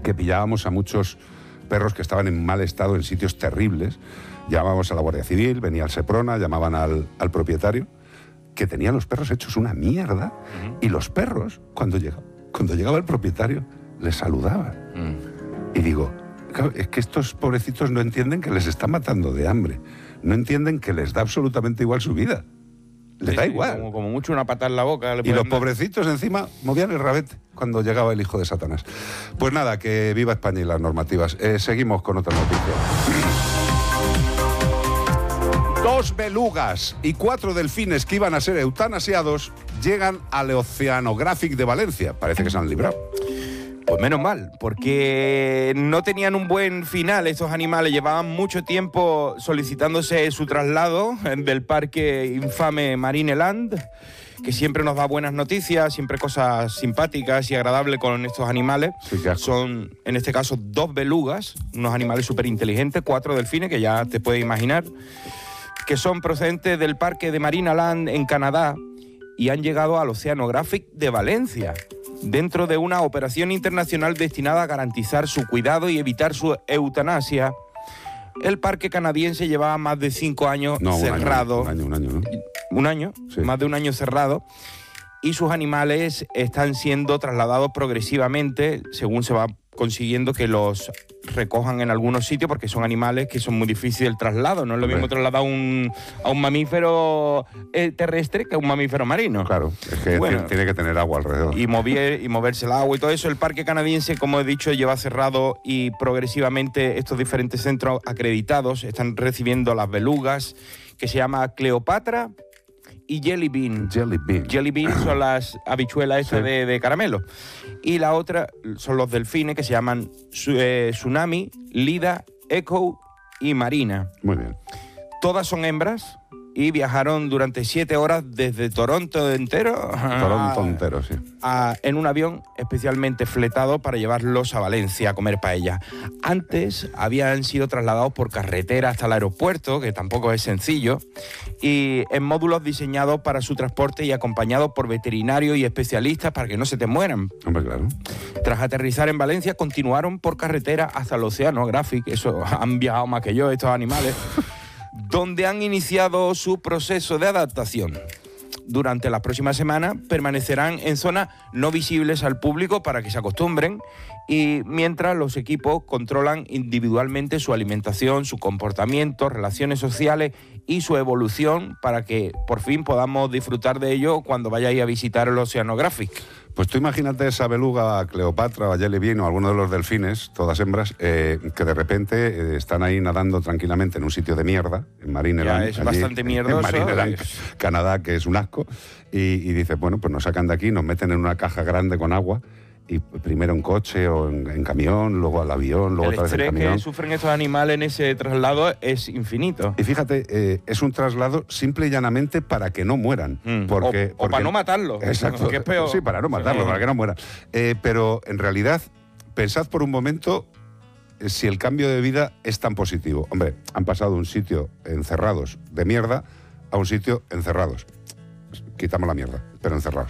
que pillábamos a muchos perros que estaban en mal estado en sitios terribles. Llamábamos a la Guardia Civil, venía el Seprona, llamaban al propietario, que tenía los perros hechos una mierda, y los perros, cuando llegaba el propietario, les saludaban. Y digo, claro, es que estos pobrecitos no entienden que les están matando de hambre, no entienden que les da absolutamente igual su vida. Les da igual. Como mucho una patada en la boca. Y los pobrecitos encima movían el rabete cuando llegaba el hijo de Satanás. Pues nada, que viva España y las normativas. Seguimos con otra noticia. 2 belugas y 4 delfines que iban a ser eutanasiados llegan al Oceanographic de Valencia. Parece que se han librado. Pues menos mal, porque no tenían un buen final estos animales. Llevaban mucho tiempo solicitándose su traslado del parque infame Marineland, que siempre nos da buenas noticias, siempre cosas simpáticas y agradables con estos animales. Sí, son, en este caso, 2 belugas, unos animales súper inteligentes, 4 delfines, que ya te puedes imaginar, que son procedentes del parque de Marineland en Canadá y han llegado al Oceanographic de Valencia, dentro de una operación internacional destinada a garantizar su cuidado y evitar su eutanasia. El parque canadiense llevaba más de 5 años cerrado. Un año, ¿no? ¿Un año? Sí. Más de un año cerrado. Y sus animales están siendo trasladados progresivamente, según se va consiguiendo que los recojan en algunos sitios, porque son animales que son muy difíciles el traslado. No es lo mismo trasladar a un mamífero terrestre que a un mamífero marino. Claro, es que tiene que tener agua alrededor. Y moverse el agua y todo eso. El parque canadiense, como he dicho, lleva cerrado, y progresivamente estos diferentes centros acreditados están recibiendo las belugas, que se llama Cleopatra y Jelly Bean. Jelly Bean son las habichuelas estas de caramelo. Y la otra son los delfines, que se llaman Tsunami, Lida, Echo y Marina. Muy bien. Todas son hembras y viajaron durante 7 horas desde Toronto entero. Sí. En un avión especialmente fletado para llevarlos a Valencia a comer paella. Antes habían sido trasladados por carretera hasta el aeropuerto, que tampoco es sencillo, y en módulos diseñados para su transporte y acompañados por veterinarios y especialistas para que no se te mueran. Hombre, claro. Tras aterrizar en Valencia, continuaron por carretera hasta el Oceanographic. Eso, han viajado más que yo estos animales. Donde han iniciado su proceso de adaptación. Durante las próximas semanas permanecerán en zonas no visibles al público para que se acostumbren, y mientras los equipos controlan individualmente su alimentación, su comportamiento, relaciones sociales y su evolución, para que por fin podamos disfrutar de ello cuando vayáis a visitar el Oceanographic. Pues tú imagínate esa beluga, Cleopatra, o Jelly Bean, o alguno de los delfines, todas hembras, que de repente están ahí nadando tranquilamente en un sitio de mierda, en Marineland. Ya es bastante mierdoso. En Marineland, Canadá, que es un asco. Y dices, bueno, pues nos sacan de aquí, nos meten en una caja grande con agua, y primero en coche o en camión, luego al avión, luego otra vez en camión. El estrés que sufren estos animales en ese traslado es infinito. Y fíjate, es un traslado simple y llanamente para que no mueran. Porque para no matarlos. Exacto. Que es peor. Sí, para no matarlos, para que no mueran. Pero en realidad, pensad por un momento si el cambio de vida es tan positivo. Hombre, han pasado de un sitio encerrados de mierda a un sitio encerrados. Quitamos la mierda, pero encerrados.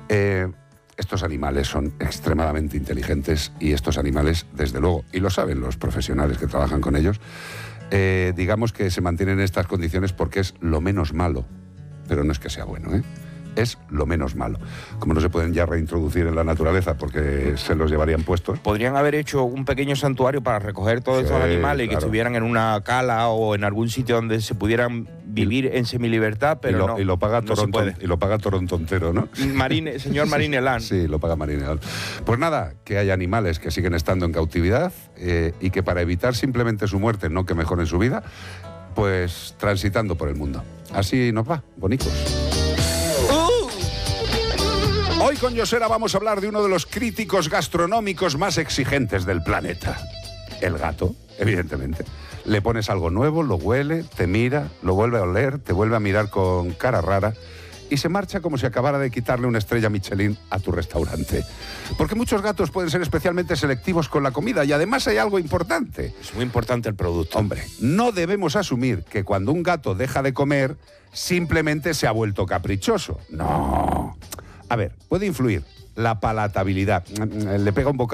Estos animales son extremadamente inteligentes, y estos animales, desde luego, y lo saben los profesionales que trabajan con ellos, digamos que se mantienen en estas condiciones porque es lo menos malo, pero no es que sea bueno, es lo menos malo. Como no se pueden ya reintroducir en la naturaleza porque se los llevarían puestos. Podrían haber hecho un pequeño santuario para recoger todos estos animales, y que estuvieran en una cala o en algún sitio donde se pudieran vivir en semilibertad, pero y lo paga no Toronto, se puede. Y lo paga Toronto entero, ¿no? Señor Marineland. Sí, lo paga Marineland. Pues nada, que hay animales que siguen estando en cautividad, y que para evitar simplemente su muerte, no que mejoren su vida, pues transitando por el mundo. Así nos va, bonicos. Hoy con Josera vamos a hablar de uno de los críticos gastronómicos más exigentes del planeta. El gato, evidentemente. Le pones algo nuevo, lo huele, te mira, lo vuelve a oler, te vuelve a mirar con cara rara y se marcha como si acabara de quitarle una estrella Michelin a tu restaurante. Porque muchos gatos pueden ser especialmente selectivos con la comida, y además hay algo importante. Es muy importante el producto. Hombre, no debemos asumir que cuando un gato deja de comer, simplemente se ha vuelto caprichoso. No. A ver, puede influir la palatabilidad. Le pega un bocado